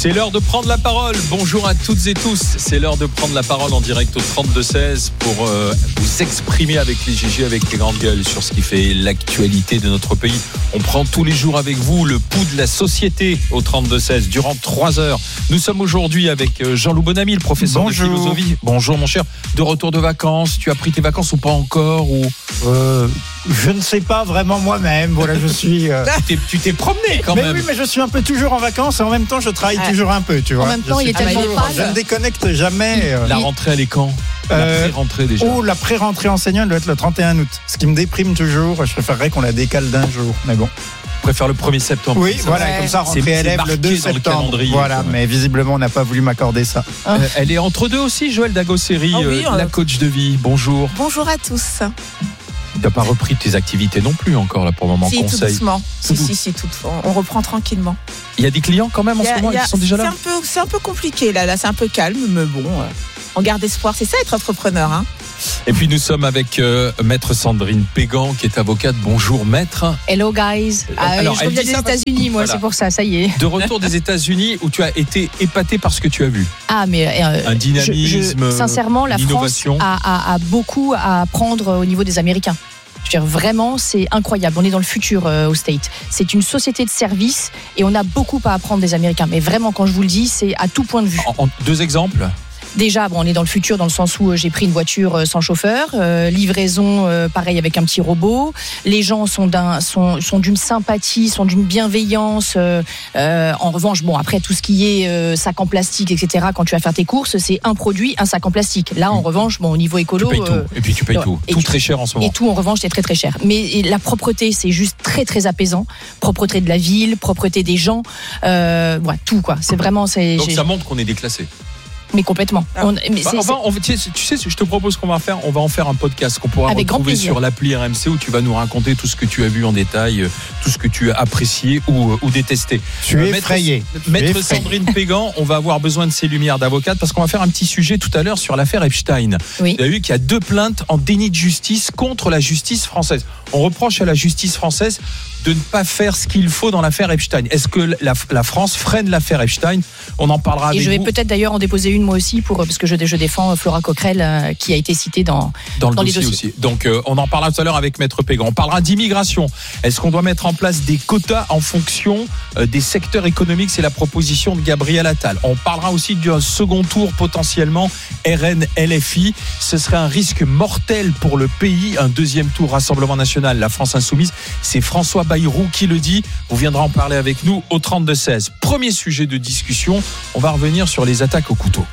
C'est l'heure de prendre la parole. Bonjour à toutes et tous. C'est l'heure de prendre la parole en direct au 32-16 pour vous exprimer avec les GG, avec les grandes gueules sur ce qui fait l'actualité de notre pays. On prend tous les jours avec vous le pouls de la société au 32-16 durant 3 heures. Nous sommes aujourd'hui avec Jean-Loup Bonamy, le professeur de philosophie. Bonjour mon cher. De retour de vacances. Tu as pris tes vacances ou pas encore ou... Je ne sais pas vraiment moi-même. Voilà, je suis. Tu t'es promené quand même. Oui, mais je suis un peu toujours en vacances et en même temps je travaille toujours un peu, tu vois. En même temps, il est tellement je ne déconnecte jamais. La rentrée, elle est quand ? La pré-rentrée déjà. La pré-rentrée enseignante doit être le 31 août. Ce qui me déprime toujours. Je préférerais qu'on la décale d'un jour. Mais bon. Je préfère le 1er septembre. Oui, voilà, comme ça, rentrée élève le 2 septembre. Voilà, mais visiblement, on n'a pas voulu m'accorder ça. Elle est entre deux aussi, Joëlle Dagosseri, la coach de vie. Bonjour. Bonjour à tous. Tu n'as pas repris tes activités non plus encore là pour le moment. Si, conseil. tout doucement. Si, on reprend tranquillement. Il y a des clients quand même en ce moment qui sont déjà là. C'est un peu compliqué là, c'est un peu calme, mais bon, on garde espoir. C'est ça être entrepreneur, hein. Et puis nous sommes avec maître Sandrine Pégan qui est avocate. Bonjour maître. Hello guys. Alors, je reviens des États-Unis, moi, voilà. C'est pour ça y est. De retour des États-Unis où tu as été épaté par ce que tu as vu. Ah mais un dynamisme, sincèrement, la France a beaucoup à apprendre au niveau des Américains. Je veux dire, vraiment, c'est incroyable. On est dans le futur au State. C'est une société de service et on a beaucoup à apprendre des Américains. Mais vraiment, quand je vous le dis, c'est à tout point de vue. En 2 exemples. Déjà, on est dans le futur dans le sens où j'ai pris une voiture sans chauffeur, livraison pareil avec un petit robot. Les gens sont d'une sympathie, sont d'une bienveillance. En revanche, après tout ce qui est sac en plastique, etc. Quand tu vas faire tes courses, c'est un produit, un sac en plastique. Là, en revanche, au niveau écolo, tu payes tout. Et puis tu payes tout. Tout très cher en ce moment. Et tout en revanche, c'est très très cher. Mais la propreté, c'est juste très très apaisant. Propreté de la ville, propreté des gens, tout quoi. C'est vraiment Donc ça montre qu'on est déclassé. Mais complètement. Tu sais, je te propose qu'on va faire. On va en faire un podcast qu'on pourra retrouver sur l'appli RMC où tu vas nous raconter tout ce que tu as vu en détail, tout ce que tu as apprécié ou détesté. Tu es effrayé. Maître Sandrine Pégan, on va avoir besoin de ces lumières d'avocate parce qu'on va faire un petit sujet tout à l'heure sur l'affaire Epstein. Oui. Tu as vu qu'il y a 2 plaintes en déni de justice contre la justice française. On reproche à la justice française de ne pas faire ce qu'il faut dans l'affaire Epstein. Est-ce que la France freine l'affaire Epstein ? On en parlera avec vous. Et je vais peut-être d'ailleurs en déposer une moi aussi parce que je défends Flora Coquerel qui a été citée dans les dossiers aussi. Donc on en parlera tout à l'heure avec Maître Pégan. On parlera d'immigration. Est-ce qu'on doit mettre en place des quotas en fonction des secteurs économiques ? C'est la proposition de Gabriel Attal. On parlera aussi d'un second tour potentiellement RN-LFI. Ce serait un risque mortel pour le pays. Un 2e tour Rassemblement National, la France Insoumise. C'est François Bayrou qui le dit. Vous viendrez en parler avec nous au 32-16. Premier sujet de discussion, on va revenir sur les attaques au couteau.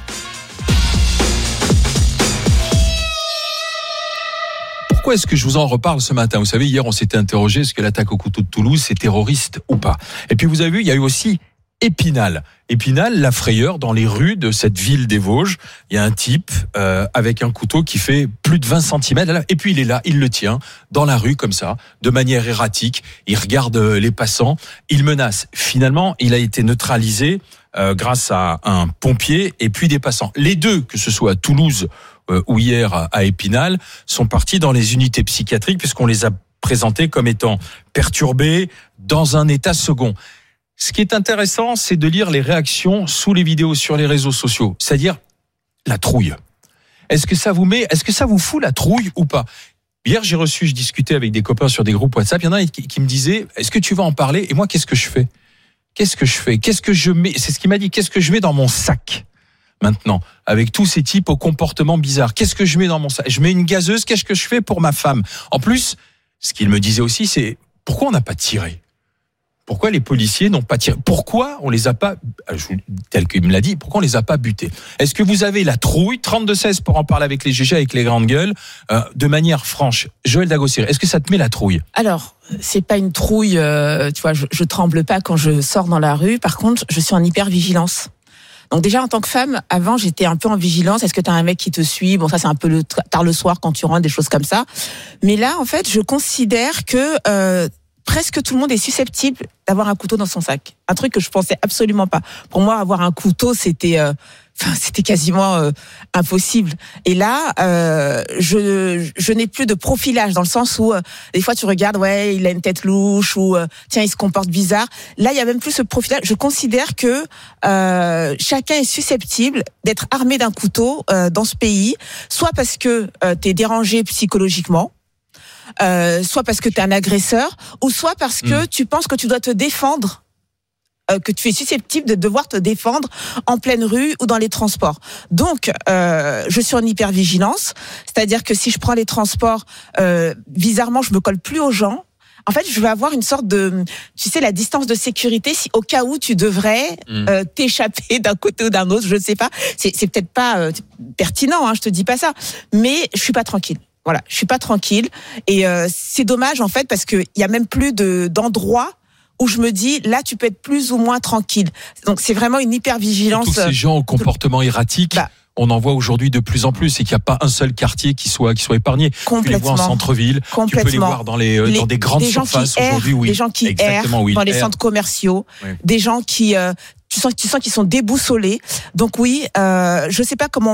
Pourquoi est-ce que je vous en reparle ce matin ? Vous savez, hier, on s'était interrogé, est-ce que l'attaque au couteau de Toulouse, c'est terroriste ou pas ? Et puis, vous avez vu, il y a eu aussi Épinal. Épinal, la frayeur dans les rues de cette ville des Vosges. Il y a un type avec un couteau qui fait plus de 20 cm. Et puis il est là, il le tient dans la rue comme ça, de manière erratique. Il regarde les passants, il menace. Finalement, il a été neutralisé grâce à un pompier et puis des passants. Les deux, que ce soit à Toulouse ou hier à Épinal, sont partis dans les unités psychiatriques puisqu'on les a présentés comme étant perturbés dans un état second. Ce qui est intéressant, c'est de lire les réactions sous les vidéos sur les réseaux sociaux, c'est-à-dire la trouille. Est-ce que ça vous fout la trouille ou pas ? Hier, je discutais avec des copains sur des groupes WhatsApp. Il y en a un qui me disait, est-ce que tu vas en parler ? Et moi, qu'est-ce que je fais ? Qu'est-ce que je mets ? C'est ce qu'il m'a dit. Qu'est-ce que je mets dans mon sac maintenant, avec tous ces types au comportement bizarre ? Qu'est-ce que je mets dans mon sac ? Je mets une gazeuse. Qu'est-ce que je fais pour ma femme ? En plus, ce qu'il me disait aussi, c'est pourquoi on n'a pas tiré ? Pourquoi les policiers n'ont pas tiré ? Pourquoi on les a pas, tel qu'il me l'a dit, pourquoi on les a pas butés ? Est-ce que vous avez la trouille ? 32-16 pour en parler avec les GG, avec les grandes gueules, de manière franche. Joëlle Dagosseri, est-ce que ça te met la trouille ? Alors, c'est pas une trouille, tu vois, je tremble pas quand je sors dans la rue. Par contre, je suis en hyper-vigilance. Donc déjà, en tant que femme, avant, j'étais un peu en vigilance. Est-ce que t'as un mec qui te suit ? Bon, ça, c'est un peu tard le soir quand tu rentres, des choses comme ça. Mais là, en fait, je considère que presque tout le monde est susceptible d'avoir un couteau dans son sac. Un truc que je pensais absolument pas. Pour moi, avoir un couteau, c'était quasiment impossible. Et là, je n'ai plus de profilage dans le sens où des fois tu regardes, ouais, il a une tête louche ou tiens, il se comporte bizarre. Là, il y a même plus ce profilage. Je considère que chacun est susceptible d'être armé d'un couteau dans ce pays, soit parce que t'es dérangé psychologiquement. Soit parce que tu es un agresseur, ou soit parce que tu penses que tu dois te défendre, que tu es susceptible de devoir te défendre en pleine rue ou dans les transports. Donc, je suis en hypervigilance, c'est-à-dire que si je prends les transports, bizarrement, je me colle plus aux gens. En fait, je vais avoir une sorte de, tu sais, la distance de sécurité, si au cas où tu devrais t'échapper d'un côté ou d'un autre, je ne sais pas. C'est peut-être pas pertinent, hein, je te dis pas ça, mais je suis pas tranquille. Voilà, je suis pas tranquille et c'est dommage en fait parce que il y a même plus d'endroits où je me dis là tu peux être plus ou moins tranquille. Donc c'est vraiment une hypervigilance. Tous ces gens au comportement erratique. On en voit aujourd'hui de plus en plus et qu'il n'y a pas un seul quartier qui soit épargné. Tu les vois en centre-ville, tu peux les voir dans des grandes surfaces aujourd'hui. Oui. Des gens qui errent dans les centres commerciaux, des gens qui tu sens qu'ils sont déboussolés. Donc oui, je sais pas comment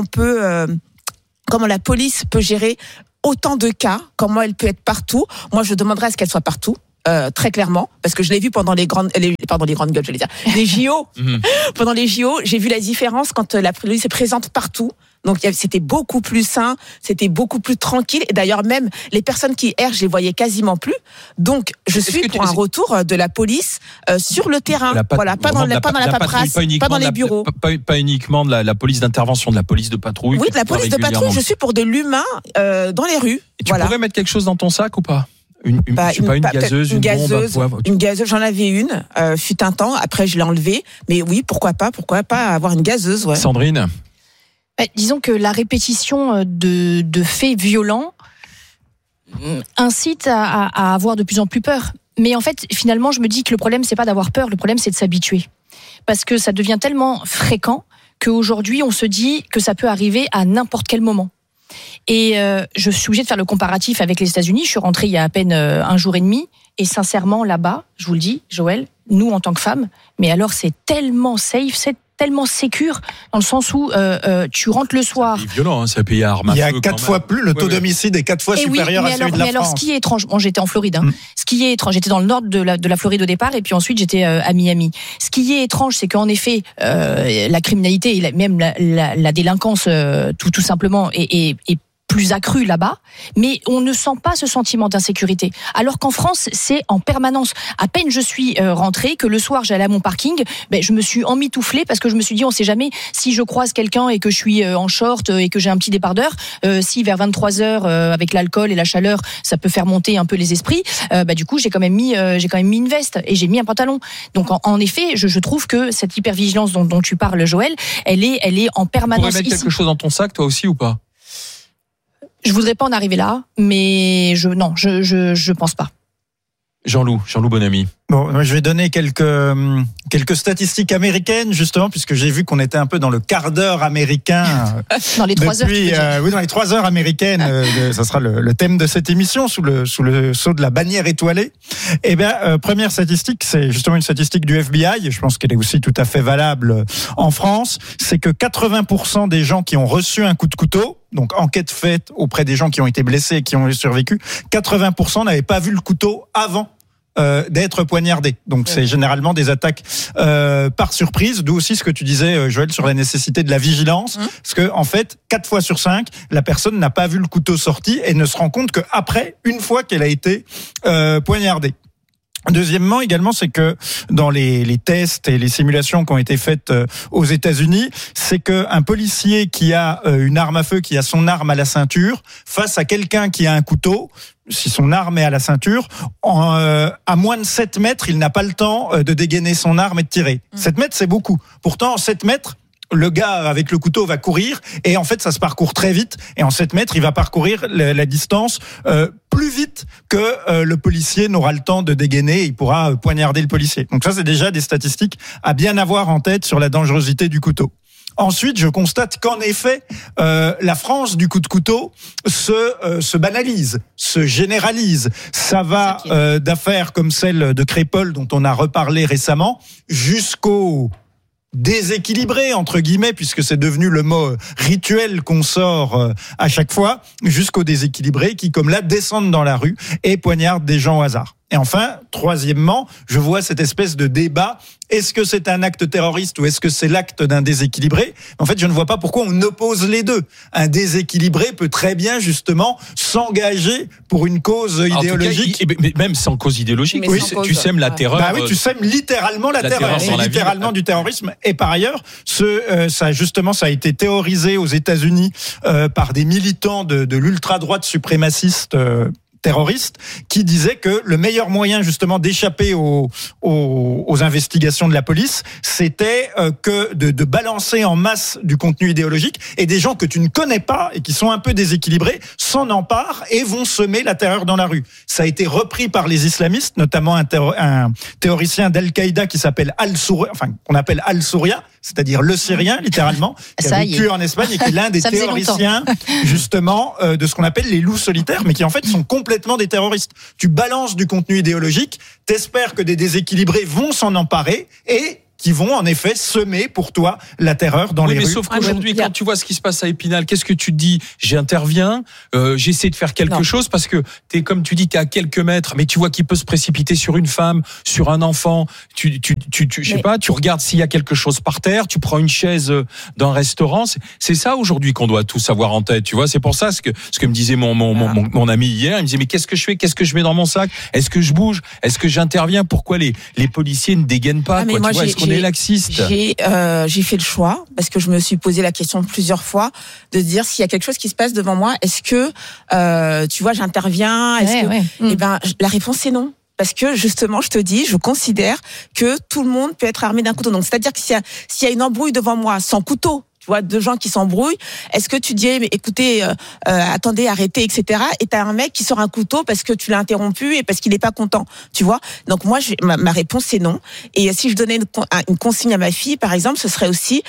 la police peut gérer autant de cas, comment elle peut être partout. Moi, je demanderais à ce qu'elle soit partout, très clairement, parce que je l'ai vu pendant les grandes gueules, j'allais dire, les JO. Pendant les JO, j'ai vu la différence quand la police est présente partout. Donc c'était beaucoup plus sain, c'était beaucoup plus tranquille. Et d'ailleurs même les personnes qui errent, je les voyais quasiment plus. Donc je suis pour un retour de la police sur le terrain. Voilà, pas dans la paperasse, pas dans les bureaux. Pas uniquement de la police d'intervention, de la police de patrouille. Oui, de la police de patrouille. Je suis pour de l'humain dans les rues. Et tu pourrais mettre quelque chose dans ton sac ou pas? Une gazeuse, une bombe. Une gazeuse, j'en avais une, fut un temps. Après je l'ai enlevée. Mais oui, pourquoi pas avoir une gazeuse. Ouais. Sandrine. Disons que la répétition de faits violents incite à avoir de plus en plus peur. Mais en fait, finalement, je me dis que le problème, c'est pas d'avoir peur, le problème, c'est de s'habituer. Parce que ça devient tellement fréquent qu'aujourd'hui, on se dit que ça peut arriver à n'importe quel moment. Et je suis obligée de faire le comparatif avec les États-Unis. Je suis rentrée il y a à peine un jour et demi. Et sincèrement, là-bas, je vous le dis, Joël, nous, en tant que femmes, mais alors c'est tellement safe, c'est tellement sécure dans le sens où tu rentres le soir. C'est violent, hein, c'est un pays à armes à feu. Il y a 4 fois plus, le taux d'homicide est 4 fois supérieur à celui de la France. Mais alors, ce qui est étrange, bon, j'étais en Floride, ce qui est étrange, j'étais dans le nord de la Floride au départ, et puis ensuite j'étais à Miami. Ce qui est étrange, c'est qu'en effet, la criminalité et même la délinquance, tout simplement, est plus accru là-bas, mais on ne sent pas ce sentiment d'insécurité. Alors qu'en France, c'est en permanence. À peine je suis rentrée, que le soir j'allais à mon parking, je me suis emmitouflée parce que je me suis dit, on sait jamais si je croise quelqu'un et que je suis en short et que j'ai un petit débardeur, si vers 23h avec l'alcool et la chaleur, ça peut faire monter un peu les esprits. Du coup, j'ai quand même mis une veste et j'ai mis un pantalon. Donc en effet, je trouve que cette hypervigilance dont tu parles, Joël, elle est en permanence. Tu pourrais mettre quelque chose dans ton sac, toi aussi, ou pas? Je voudrais pas en arriver là, mais je pense pas. Jean-Loup Bonamy. Bon, je vais donner quelques statistiques américaines, justement, puisque j'ai vu qu'on était un peu dans le quart d'heure américain. Dans les 3 heures. Oui, dans les 3 heures américaines. Ça sera le thème de cette émission, sous le sceau de la bannière étoilée. Eh bien, première statistique, c'est justement une statistique du FBI, et je pense qu'elle est aussi tout à fait valable en France. C'est que 80% des gens qui ont reçu un coup de couteau, donc enquête faite auprès des gens qui ont été blessés et qui ont survécu, 80% n'avaient pas vu le couteau avant d'être poignardé. Donc c'est généralement des attaques par surprise, d'où aussi ce que tu disais, Joël, sur la nécessité de la vigilance, parce que en fait 4 fois sur 5, la personne n'a pas vu le couteau sorti et ne se rend compte qu'après, une fois qu'elle a été poignardée. Deuxièmement, également, c'est que dans les tests et les simulations qui ont été faites aux États-Unis, c'est qu'un policier qui a une arme à feu, qui a son arme à la ceinture, face à quelqu'un qui a un couteau, si son arme est à la ceinture, à moins de 7 mètres, il n'a pas le temps de dégainer son arme et de tirer. 7 mètres, c'est beaucoup. Pourtant, en 7 mètres, le gars avec le couteau va courir et en fait ça se parcourt très vite et en 7 mètres il va parcourir la distance plus vite que le policier n'aura le temps de dégainer et il pourra poignarder le policier. Donc ça c'est déjà des statistiques à bien avoir en tête sur la dangerosité du couteau. Ensuite, je constate qu'en effet, la France du coup de couteau se banalise, se généralise. Ça va d'affaires comme celle de Crépol dont on a reparlé récemment jusqu'au déséquilibré entre guillemets, puisque c'est devenu le mot rituel qu'on sort à chaque fois, jusqu'au déséquilibré qui, comme là, descendent dans la rue et poignardent des gens au hasard. Et enfin, troisièmement, je vois cette espèce de débat. Est-ce que c'est un acte terroriste ou est-ce que c'est l'acte d'un déséquilibré ? En fait, je ne vois pas pourquoi on oppose les deux. Un déséquilibré peut très bien, justement, s'engager pour une cause idéologique. Mais même sans cause idéologique. Oui, tu sèmes la terreur. Bah oui, tu sèmes littéralement la terreur. C'est littéralement du terrorisme. Et par ailleurs, ça a été théorisé aux États-Unis par des militants de l'ultra-droite suprémaciste terroristes qui disaient que le meilleur moyen justement d'échapper aux investigations de la police, c'était que de balancer en masse du contenu idéologique, et des gens que tu ne connais pas et qui sont un peu déséquilibrés s'en emparent et vont semer la terreur dans la rue. Ça a été repris par les islamistes, notamment un théoricien d'Al-Qaïda qui s'appelle qu'on appelle Al-Souria, c'est-à-dire le Syrien, littéralement, qui a vécu en Espagne et qui est l'un des théoriciens, justement, de ce qu'on appelle les loups solitaires, mais qui en fait sont complètement des terroristes. Tu balances du contenu idéologique, t'espères que des déséquilibrés vont s'en emparer et qui vont en effet semer pour toi la terreur dans les rues. Mais sauf qu'aujourd'hui, quand tu vois ce qui se passe à Épinal, qu'est-ce que tu te dis ? J'interviens, j'essaie de faire quelque chose parce que t'es, comme tu dis, t'es à quelques mètres, mais tu vois qu'il peut se précipiter sur une femme, sur un enfant. Je sais pas, tu regardes s'il y a quelque chose par terre, tu prends une chaise d'un restaurant. C'est ça aujourd'hui qu'on doit tous avoir en tête. Tu vois, c'est pour ça ce que me disait mon ami hier. Il me disait mais qu'est-ce que je fais ? Qu'est-ce que je mets dans mon sac ? Est-ce que je bouge ? Est-ce que j'interviens ? Pourquoi les policiers ne dégainent pas ? Tu vois, est-ce qu'on est laxiste ? J'ai fait le choix, parce que je me suis posé la question plusieurs fois, de dire s'il y a quelque chose qui se passe devant moi, est-ce que, tu vois, j'interviens ? Eh ben, la réponse est non. Parce que justement, je te dis, je considère que tout le monde peut être armé d'un couteau. Donc, c'est-à-dire que s'il y a une embrouille devant moi sans couteau, tu vois, deux gens qui s'embrouillent, est-ce que tu dis, mais écoutez, attendez, arrêtez, etc. Et t'as un mec qui sort un couteau parce que tu l'as interrompu et parce qu'il est pas content, tu vois. Donc moi, ma réponse c'est non. Et si je donnais une consigne à ma fille, par exemple, ce serait aussi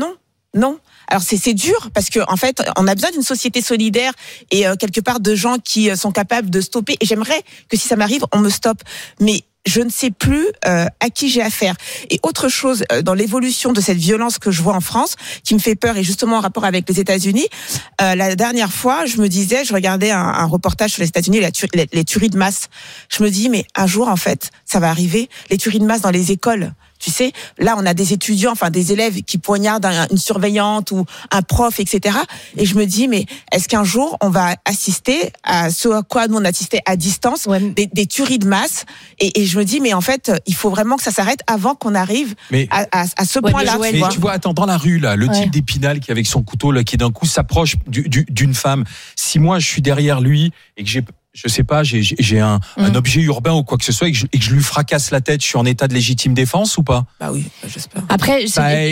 non. Alors c'est dur parce que en fait on a besoin d'une société solidaire et quelque part de gens qui sont capables de stopper. Et j'aimerais que si ça m'arrive, on me stoppe. Mais je ne sais plus à qui j'ai affaire. Et autre chose, dans l'évolution de cette violence que je vois en France, qui me fait peur, et justement en rapport avec les États-Unis, la dernière fois, je regardais un reportage sur les États-Unis, les tueries de masse. Je me dis, mais un jour, en fait, ça va arriver, les tueries de masse dans les écoles. Tu sais, là, on a des étudiants, enfin des élèves qui poignardent une surveillante ou un prof, etc. Et je me dis, mais est-ce qu'un jour, on va assister à ce à quoi nous on assistait à distance, des tueries de masse ? Et je me dis, mais en fait, il faut vraiment que ça s'arrête avant qu'on arrive à ce point-là. Mais tu vois, attends, dans la rue, là, le type d'Épinal qui, avec son couteau, là, qui d'un coup s'approche d'une femme. Si moi, je suis derrière lui et que je sais pas, j'ai un objet urbain ou quoi que ce soit et que je lui fracasse la tête, je suis en état de légitime défense ou pas ? Bah oui, j'espère. Après,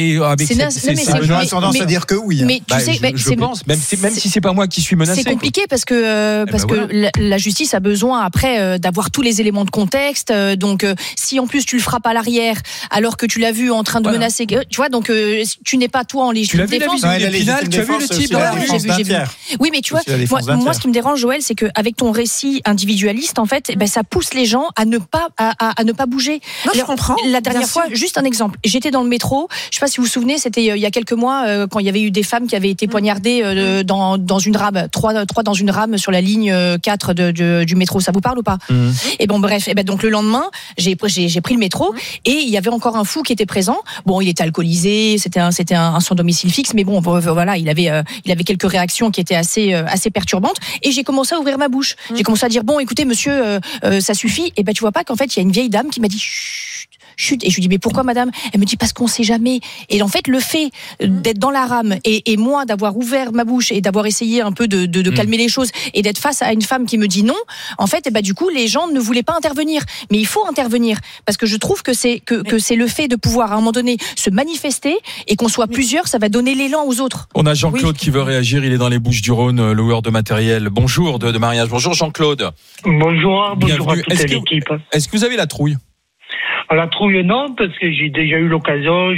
j'aurais tendance à dire que oui. Mais tu sais, je pense, même si c'est pas moi qui suis menacé. C'est compliqué parce que la justice a besoin après d'avoir tous les éléments de contexte. Donc, si en plus tu le frappes à l'arrière alors que tu l'as vu en train de menacer, tu vois, donc tu n'es pas toi en légitime défense. Tu as vu le type dans la rue ? J'ai vu. Oui, mais tu vois, moi, ce qui me dérange, Joël, c'est qu'avec ton récit individualiste, en fait, ça pousse les gens à ne pas bouger. Non, je comprends. La dernière fois, juste un exemple. J'étais dans le métro. Je sais pas si vous vous souvenez, c'était il y a quelques mois quand il y avait eu des femmes qui avaient été poignardées dans une rame, trois dans une rame sur la ligne 4 du métro. Ça vous parle ou pas ? Et bon, bref. Donc le lendemain, j'ai pris le métro et il y avait encore un fou qui était présent. Bon, il était alcoolisé. C'était un sans domicile fixe, mais bon, voilà, il avait quelques réactions qui étaient assez perturbantes. Et j'ai commencé à ouvrir ma bouche. J'ai commencé à dire, bon, écoutez, monsieur, ça suffit. Et tu vois pas qu'en fait, il y a une vieille dame qui m'a dit, chut. Et je lui dis, mais pourquoi, madame ? Elle me dit, parce qu'on sait jamais. Et en fait, le fait d'être dans la rame et moi d'avoir ouvert ma bouche et d'avoir essayé un peu de calmer les choses et d'être face à une femme qui me dit non, en fait, du coup, les gens ne voulaient pas intervenir. Mais il faut intervenir parce que je trouve que c'est le fait de pouvoir à un moment donné se manifester et qu'on soit plusieurs, ça va donner l'élan aux autres. On a Jean-Claude qui veut réagir. Il est dans les Bouches-du-Rhône, loueur de matériel. Bonjour de mariage. Bonjour Jean-Claude. Bonjour à toute l'équipe. Est-ce que vous avez la trouille ? À la trouille, non, parce que j'ai déjà eu l'occasion.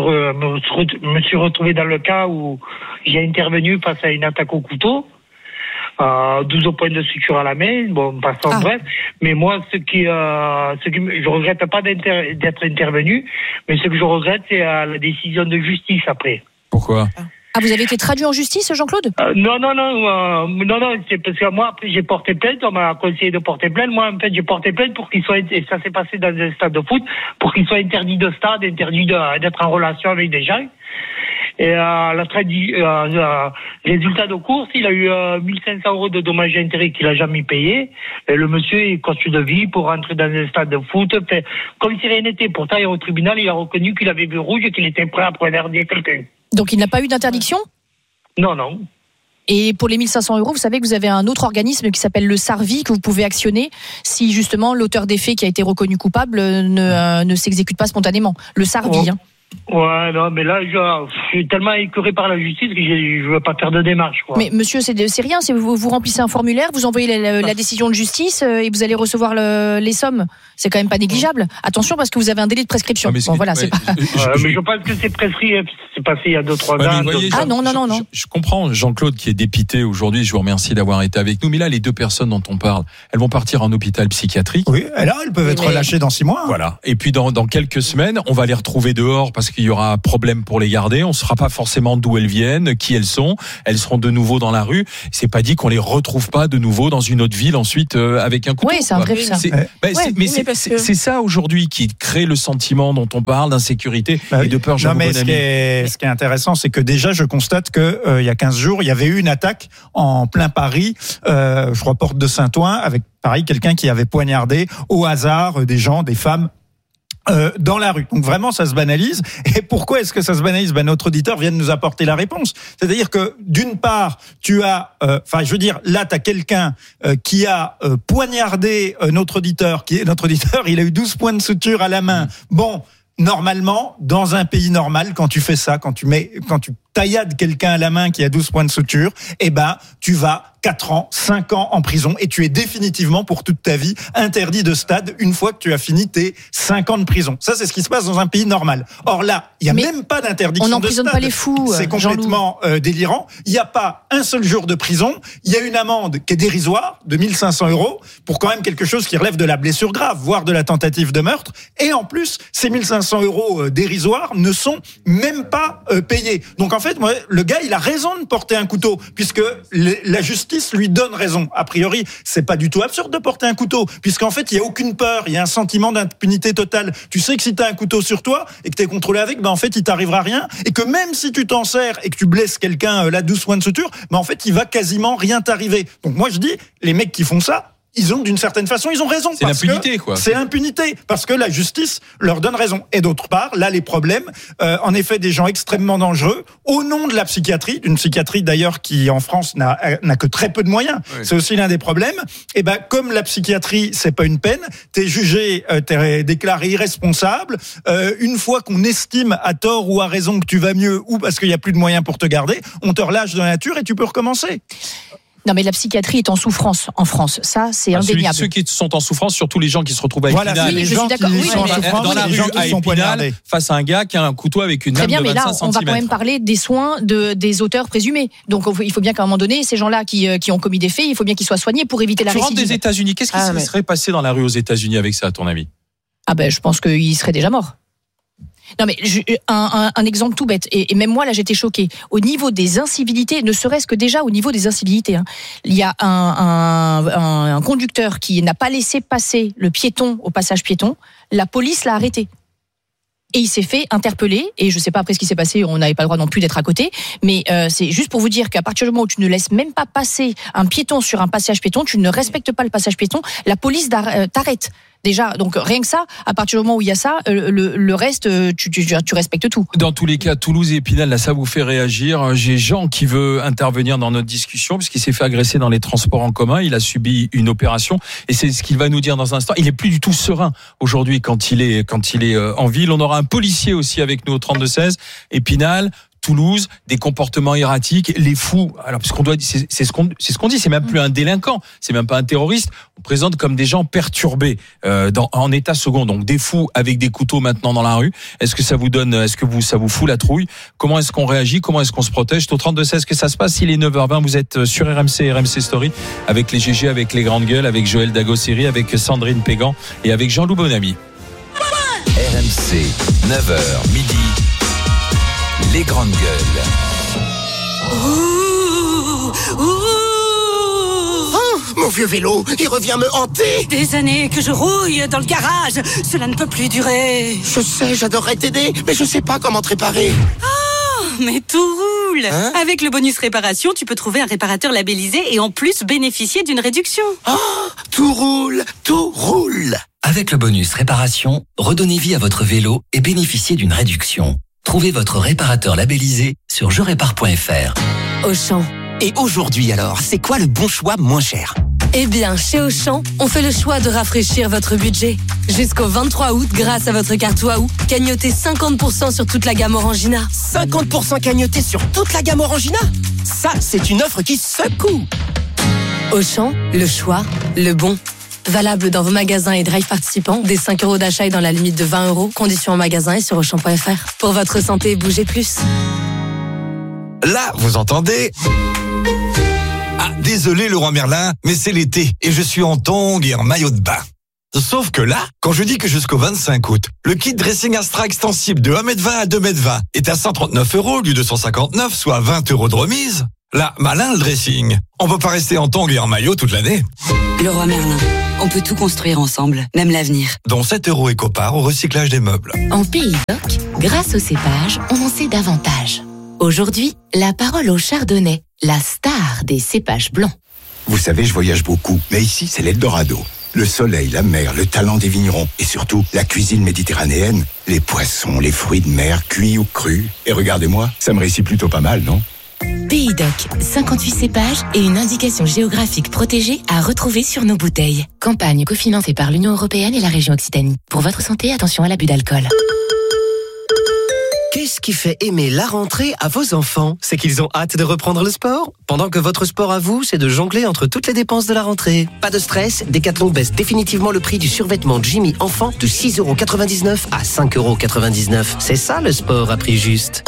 Me suis retrouvé dans le cas où j'ai intervenu face à une attaque au couteau. 12 points de suture à la main, bon, passons bref. Mais moi, je regrette pas d'être intervenu, mais ce que je regrette, c'est la décision de justice après. Pourquoi? Vous avez été traduit en justice, Jean-Claude? Non, c'est parce que moi, après, j'ai porté plainte, on m'a conseillé de porter plainte. Moi, en fait, j'ai porté plainte pour qu'il soit, et ça s'est passé dans un stade de foot, pour qu'il soit interdit de stade, interdit d'être en relation avec des gens. Et résultat de course, il a eu 1500 € de dommages et intérêts qu'il a jamais payé. Et le monsieur est coach de vie pour rentrer dans un stade de foot, comme si rien n'était. Pourtant, au tribunal, il a reconnu qu'il avait vu rouge et qu'il était prêt à poignarder quelqu'un. Donc il n'a pas eu d'interdiction? Non. Et pour les 1500 €, vous savez que vous avez un autre organisme qui s'appelle le SARVI que vous pouvez actionner si justement l'auteur des faits qui a été reconnu coupable ne s'exécute pas spontanément. Le SARVI. Ouais, non, mais là, je suis tellement écœuré par la justice que je veux pas faire de démarche, quoi. Mais monsieur, c'est rien, vous remplissez un formulaire, vous envoyez la décision de justice et vous allez recevoir les sommes. C'est quand même pas négligeable. Attention, parce que vous avez un délai de prescription. Mais je pense que c'est prescrit, c'est passé il y a 2-3 ans. Voyez, non. Je comprends Jean-Claude qui est dépité aujourd'hui, je vous remercie d'avoir été avec nous, mais là, les deux personnes dont on parle, elles vont partir en hôpital psychiatrique. Oui, et là, elles peuvent être relâchées dans 6 mois. Voilà. Et puis, dans quelques semaines, on va les retrouver dehors parce qu'il y aura un problème pour les garder. On ne saura pas forcément d'où elles viennent, qui elles sont. Elles seront de nouveau dans la rue. C'est pas dit qu'on les retrouve pas de nouveau dans une autre ville ensuite avec un couteau. Oui, c'est un vrai ça. C'est ça aujourd'hui qui crée le sentiment dont on parle d'insécurité et de peur. Non, mais ce qui est intéressant, c'est que déjà, je constate que il y a 15 jours, il y avait eu une attaque en plein Paris, je crois porte de Saint-Ouen, avec pareil quelqu'un qui avait poignardé au hasard des gens, des femmes. Dans la rue. Donc vraiment, ça se banalise. Et pourquoi est-ce que ça se banalise? Notre auditeur vient de nous apporter la réponse. C'est-à-dire que d'une part, tu as, là, t'as quelqu'un qui a poignardé notre auditeur. Il a eu 12 points de suture à la main. Bon, normalement, dans un pays normal, quand tu fais ça, quand tu taillades quelqu'un à la main qui a 12 points de suture, tu vas 4 ans, 5 ans en prison et tu es définitivement pour toute ta vie interdit de stade une fois que tu as fini tes 5 ans de prison. Ça, c'est ce qui se passe dans un pays normal. Or là, il n'y a même pas d'interdiction de stade. On n'emprisonne pas les fous. C'est complètement délirant. Il n'y a pas un seul jour de prison. Il y a une amende qui est dérisoire de 1500 € pour quand même quelque chose qui relève de la blessure grave, voire de la tentative de meurtre. Et en plus, ces 1500 € dérisoires ne sont même pas payés. Donc en fait, le gars, il a raison de porter un couteau puisque la justice lui donne raison. A priori, c'est pas du tout absurde de porter un couteau, puisqu'en fait, il y a aucune peur, il y a un sentiment d'impunité totale. Tu sais que si tu as un couteau sur toi et que tu es contrôlé avec, en fait, il t'arrivera rien, et que même si tu t'en sers et que tu blesses quelqu'un 12 points de suture, en fait, il va quasiment rien t'arriver. Donc moi, je dis, les mecs qui font ça, ils ont d'une certaine façon, ils ont raison. C'est l'impunité, quoi. C'est l'impunité, parce que la justice leur donne raison. Et d'autre part, là, les problèmes, en effet, des gens extrêmement dangereux, au nom de la psychiatrie, d'une psychiatrie d'ailleurs qui, en France, n'a que très peu de moyens. Oui. C'est aussi l'un des problèmes. Et comme la psychiatrie, c'est pas une peine, t'es jugé, t'es déclaré irresponsable. Une fois qu'on estime à tort ou à raison que tu vas mieux, ou parce qu'il y a plus de moyens pour te garder, on te relâche dans la nature et tu peux recommencer. Non, mais la psychiatrie est en souffrance en France. Ça, c'est indéniable. Ceux qui sont en souffrance, surtout les gens qui se retrouvent à Épinal. Oui, je suis d'accord. Sont dans la rue à Épinal, face à un gars qui a un couteau avec une lame de 25 cm. Très bien, mais là, on va quand même parler des soins des auteurs présumés. Donc, il faut bien qu'à un moment donné, ces gens-là qui ont commis des faits, il faut bien qu'ils soient soignés pour éviter la récidive. Tu rentres des États-Unis. Qu'est-ce qui serait passé dans la rue aux États-Unis avec ça, à ton avis? Je pense qu'il serait déjà mort. Non mais un exemple tout bête et même moi là j'étais choquée au niveau des incivilités, ne serait-ce que déjà au niveau des incivilités. Il y a un conducteur qui n'a pas laissé passer le piéton au passage piéton, la police l'a arrêté. Et il s'est fait interpeller, et je sais pas après ce qui s'est passé, on n'avait pas le droit non plus d'être à côté, mais c'est juste pour vous dire qu'à partir du moment où tu ne laisses même pas passer un piéton sur un passage piéton, tu ne respectes pas le passage piéton, la police t'arrête. Déjà, donc rien que ça, à partir du moment où il y a ça, le reste, tu respectes tout. Dans tous les cas, Toulouse et Épinal, là, ça vous fait réagir. J'ai Jean qui veut intervenir dans notre discussion, puisqu'il s'est fait agresser dans les transports en commun. Il a subi une opération, et c'est ce qu'il va nous dire dans un instant. Il est plus du tout serein aujourd'hui quand il est en ville. On aura un policier aussi avec nous au 32-16. Épinal, Toulouse, des comportements erratiques, les fous. Alors, parce qu'on doit, c'est ce qu'on dit, c'est même plus un délinquant, c'est même pas un terroriste. On présente comme des gens perturbés, en état second. Donc, des fous avec des couteaux maintenant dans la rue. Est-ce que ça vous fout la trouille? Comment est-ce qu'on réagit? Comment est-ce qu'on se protège? Au 32-16 que ça se passe. Il est 9h20. Vous êtes sur RMC Story avec les GG, avec les grandes gueules, avec Joël Dagosseri, avec Sandrine Pégan et avec Jean-Loup Bonamy. RMC, 9h midi. Les grandes gueules. Mon vieux vélo, il revient me hanter. Des années que je rouille dans le garage. Cela ne peut plus durer. Je sais, j'adorerais t'aider, mais je sais pas comment te réparer. Oh, mais tout roule. Avec le bonus réparation, tu peux trouver un réparateur labellisé et en plus bénéficier d'une réduction. Oh, tout roule, tout roule. Avec le bonus réparation, redonnez vie à votre vélo et bénéficiez d'une réduction. Trouvez votre réparateur labellisé sur jerépare.fr. Auchan. Et aujourd'hui alors, c'est quoi le bon choix moins cher? Eh bien, chez Auchan, on fait le choix de rafraîchir votre budget. Jusqu'au 23 août, grâce à votre carte Waouh, cagnotez 50% sur toute la gamme Orangina. 50% cagnoté sur toute la gamme Orangina? Ça, c'est une offre qui secoue. Auchan, le choix, le bon. Valable dans vos magasins et drive participants, des 5 € d'achat et dans la limite de 20 €. Conditions en magasin et sur Auchan.fr. Pour votre santé, bougez plus. Là, vous entendez? Ah, désolé Leroy Merlin, mais c'est l'été et je suis en tongs et en maillot de bain. Sauf que là, quand je dis que jusqu'au 25 août, le kit dressing Astra extensible de 1m20 à 2m20 est à 139 € au lieu de 159, soit 20 € de remise, là, malin le dressing. On peut pas rester en tongs et en maillot toute l'année. Leroy Merlin, on peut tout construire ensemble, même l'avenir. Dont 7 € éco-part au recyclage des meubles. En Pays d'Oc, grâce au cépage, on en sait davantage. Aujourd'hui, la parole au chardonnay, la star des cépages blancs. Vous savez, je voyage beaucoup, mais ici, c'est l'Eldorado. Le soleil, la mer, le talent des vignerons et surtout la cuisine méditerranéenne, les poissons, les fruits de mer, cuits ou crus. Et regardez-moi, ça me réussit plutôt pas mal, non? Pays d'Oc, 58 cépages et une indication géographique protégée à retrouver sur nos bouteilles. Campagne cofinancée par l'Union européenne et la région Occitanie. Pour votre santé, attention à l'abus d'alcool. Qu'est-ce qui fait aimer la rentrée à vos enfants? C'est qu'ils ont hâte de reprendre le sport? Pendant que votre sport à vous, c'est de jongler entre toutes les dépenses de la rentrée. Pas de stress, Decathlon baisse définitivement le prix du survêtement Jimmy enfant de 6,99 € à 5,99 €. C'est ça le sport à prix juste.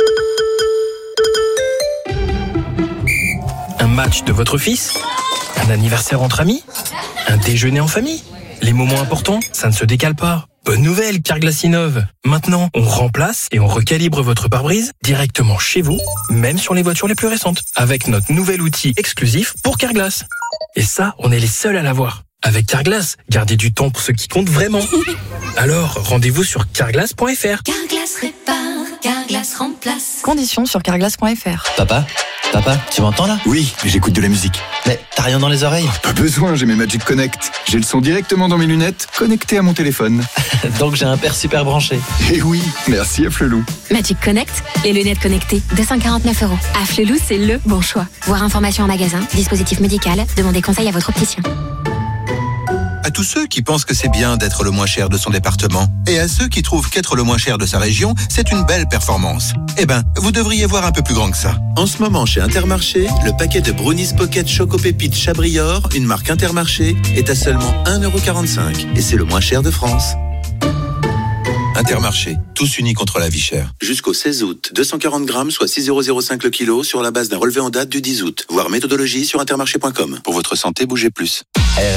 Un match de votre fils? Un anniversaire entre amis? Un déjeuner en famille? Les moments importants, ça ne se décale pas. Bonne nouvelle, Carglass innove. Maintenant, on remplace et on recalibre votre pare-brise directement chez vous, même sur les voitures les plus récentes, avec notre nouvel outil exclusif pour Carglass. Et ça, on est les seuls à l'avoir. Avec Carglass, gardez du temps pour ce qui compte vraiment. Alors, rendez-vous sur carglass.fr. Carglass répare, Carglass remplace. Conditions sur carglass.fr. Papa, tu m'entends là? Oui, mais j'écoute de la musique. Mais t'as rien dans les oreilles? Pas besoin, j'ai mes Magic Connect. J'ai le son directement dans mes lunettes, connecté à mon téléphone. Donc j'ai un père super branché. Eh oui, merci à Flelou. Magic Connect, les lunettes connectées, 249 €. À Flelou, c'est le bon choix. Voir information en magasin, dispositif médical, demandez conseil à votre opticien. À tous ceux qui pensent que c'est bien d'être le moins cher de son département, et à ceux qui trouvent qu'être le moins cher de sa région, c'est une belle performance. Eh ben, vous devriez voir un peu plus grand que ça. En ce moment, chez Intermarché, le paquet de Brownies Pocket Choco Pépites Chabrior, une marque Intermarché, est à seulement 1,45 €. Et c'est le moins cher de France. Intermarché, tous unis contre la vie chère. Jusqu'au 16 août, 240 grammes, soit 6,05 € le kilo, sur la base d'un relevé en date du 10 août. Voir méthodologie sur intermarché.com. Pour votre santé, bougez plus.